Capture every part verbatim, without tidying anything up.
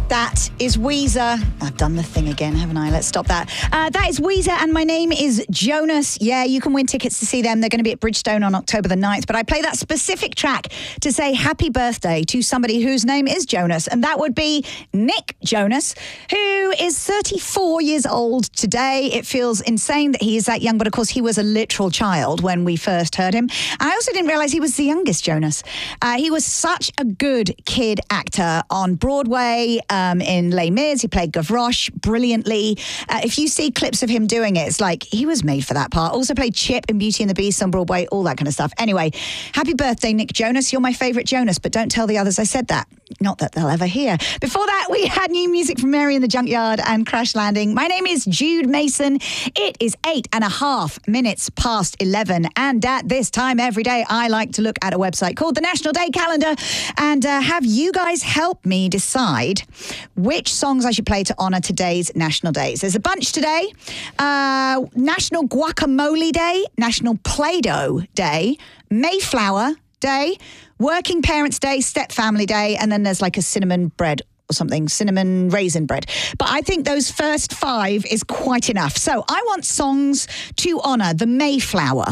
That is Weezer. I've done the thing again, haven't I? Let's stop that. Uh, that is Weezer, and my name is Jonas. Yeah, you can win tickets to see them. They're going to be at Bridgestone on October the ninth, but I play that specific track to say happy birthday to somebody whose name is Jonas, and that would be Nick Jonas, who is thirty-four years old today. It feels insane that he is that young, but of course he was a literal child when we first heard him. I also didn't realize he was the youngest Jonas. Uh, he was such a good kid actor on Broadway, um, in Les Mis. He played Gavroche brilliantly. Uh, if you see clips of him doing it, it's like he was made for that part. Also played Chip in Beauty and the Beast on Broadway, all that kind of stuff. Anyway, happy birthday, Nick Jonas. You're my favourite Jonas, but don't tell the others I said that. Not that they'll ever hear. Before that, we had new music from Mary and the Junkyard and Crash Landing. My name is Jude Mason. It is eight and a half minutes past eleven. And at this time every day, I like to look at a website called the National Day Calendar and uh, have you guys help me decide which songs I should play to honour today's national days. There's a bunch today. Uh, National Guacamole Day, National Play-Doh Day, Mayflower Day, Working Parents Day, Step Family Day, and then there's like a cinnamon bread or something, cinnamon raisin bread. But I think those first five is quite enough. So I want songs to honour the Mayflower.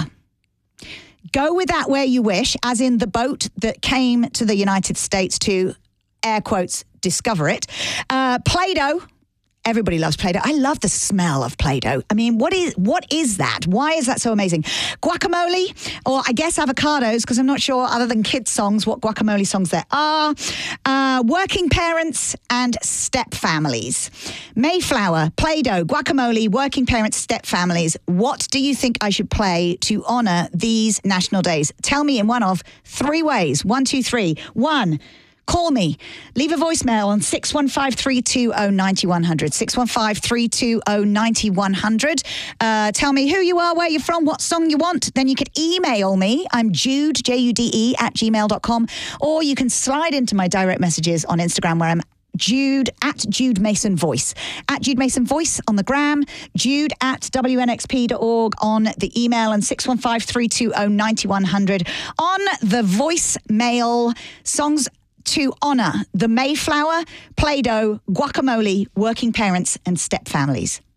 Go with that where you wish, as in the boat that came to the United States to, air quotes, discover it. Uh, Play-Doh. Everybody loves Play-Doh. I love the smell of Play-Doh. I mean, what is what is that? Why is that so amazing? Guacamole, or I guess avocados, because I'm not sure, other than kids' songs, what guacamole songs there are. Uh, working parents and step families. Mayflower, Play-Doh, guacamole, working parents, step families. What do you think I should play to honour these national days? Tell me in one of three ways. One, two, three. One, call me. Leave a voicemail on six one five, three two zero, nine one zero zero. six one five, three two zero, nine one zero zero. Uh, tell me who you are, where you're from, what song you want. Then you could email me. I'm Jude, J U D E, at gmail dot com. Or you can slide into my direct messages on Instagram where I'm Jude at Jude Mason Voice. At Jude Mason Voice on the gram, Jude at W N X P dot org on the email, and six one five, three two zero, nine one zero zero on the voicemail. Songs to honour the Mayflower, Play-Doh, guacamole, working parents and step families.